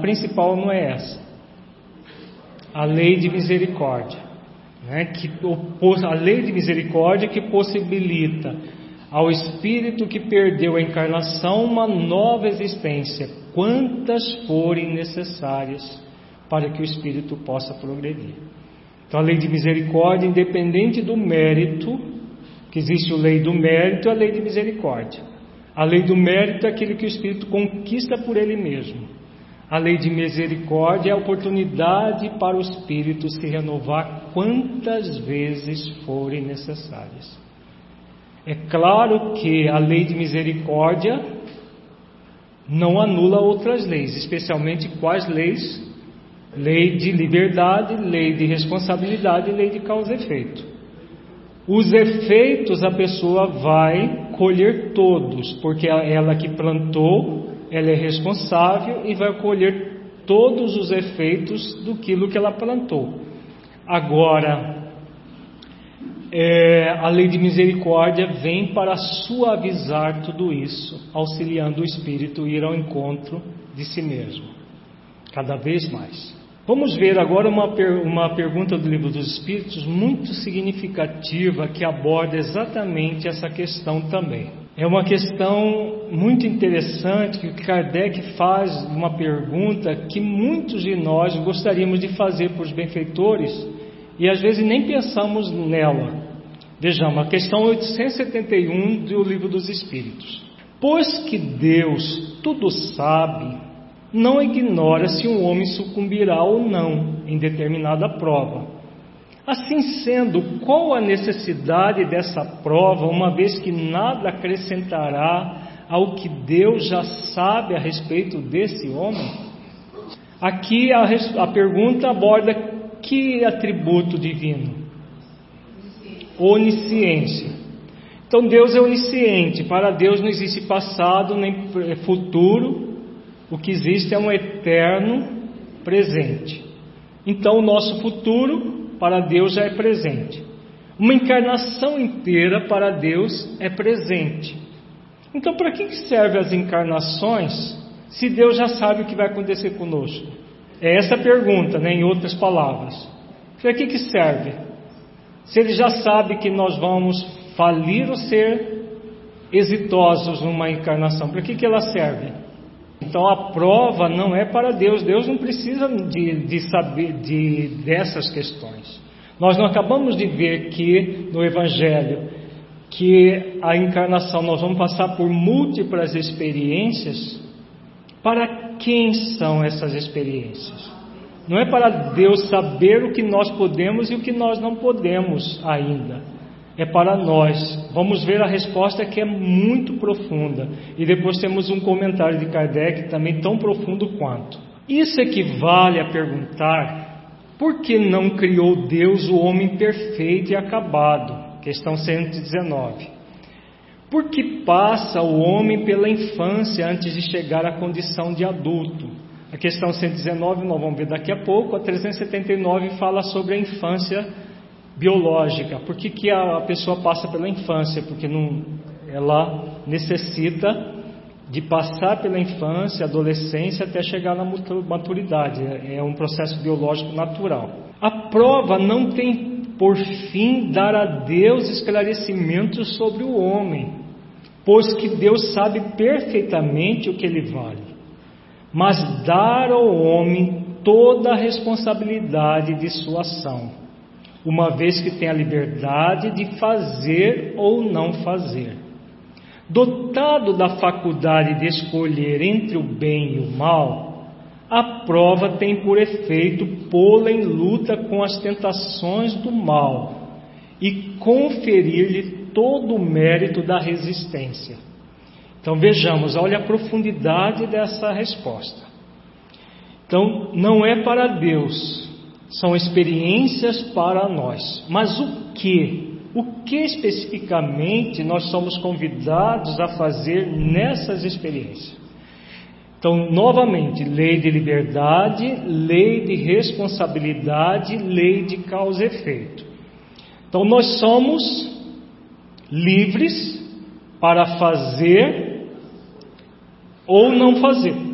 principal não é essa. A lei de misericórdia, né? A lei de misericórdia que possibilita ao espírito que perdeu a encarnação uma nova existência, quantas forem necessárias para que o espírito possa progredir. Então a lei de misericórdia, independente do mérito, que existe a lei do mérito e a lei de misericórdia. A lei do mérito é aquilo que o espírito conquista por ele mesmo. A lei de misericórdia é a oportunidade para o espírito se renovar quantas vezes forem necessárias. É claro que a lei de misericórdia não anula outras leis, especialmente quais leis? Lei de liberdade, lei de responsabilidade e lei de causa e efeito. Os efeitos a pessoa vai colher todos, porque ela que plantou, ela é responsável e vai colher todos os efeitos daquilo que ela plantou. Agora, a lei de misericórdia vem para suavizar tudo isso, auxiliando o espírito a ir ao encontro de si mesmo, cada vez mais. Vamos ver agora uma pergunta do Livro dos Espíritos muito significativa que aborda exatamente essa questão também. É uma questão muito interessante que Kardec faz uma pergunta que muitos de nós gostaríamos de fazer para os benfeitores e às vezes nem pensamos nela. Vejamos, a questão 871 do Livro dos Espíritos. Pois que Deus tudo sabe, não ignora se um homem sucumbirá ou não em determinada prova. Assim sendo, qual a necessidade dessa prova, uma vez que nada acrescentará ao que Deus já sabe a respeito desse homem? Aqui a pergunta aborda que atributo divino? Onisciência. Então Deus é onisciente. Para Deus não existe passado nem futuro. O que existe é um eterno presente. Então o nosso futuro para Deus já é presente. Uma encarnação inteira para Deus é presente. Então para que servem as encarnações se Deus já sabe o que vai acontecer conosco? É essa a pergunta, né, em outras palavras. Para que serve? Se Ele já sabe que nós vamos falir ou ser exitosos numa encarnação, para que ela serve? Então a prova não é para Deus. Deus não precisa de saber dessas questões. Nós não acabamos de ver que no Evangelho que a encarnação nós vamos passar por múltiplas experiências. Para quem são essas experiências? Não é para Deus saber o que nós podemos e o que nós não podemos ainda. É para nós. Vamos ver a resposta que é muito profunda. E depois temos um comentário de Kardec também tão profundo quanto. Isso equivale a perguntar: por que não criou Deus o homem perfeito e acabado? Questão 119. Por que passa o homem pela infância antes de chegar à condição de adulto? A questão 119 nós vamos ver daqui a pouco. A 379 fala sobre a infância biológica. Por que a pessoa passa pela infância? Porque ela necessita de passar pela infância, adolescência, até chegar na maturidade. É um processo biológico natural. A prova não tem por fim dar a Deus esclarecimentos sobre o homem, pois que Deus sabe perfeitamente o que ele vale, mas dar ao homem toda a responsabilidade de sua ação, uma vez que tem a liberdade de fazer ou não fazer. Dotado da faculdade de escolher entre o bem e o mal, a prova tem por efeito pô-la em luta com as tentações do mal e conferir-lhe todo o mérito da resistência. Então vejamos, olha a profundidade dessa resposta. Então não é para Deus, são experiências para nós. Mas o que especificamente nós somos convidados a fazer nessas experiências? Então, novamente, lei de liberdade, lei de responsabilidade, lei de causa e efeito. Então, nós somos livres para fazer ou não fazer.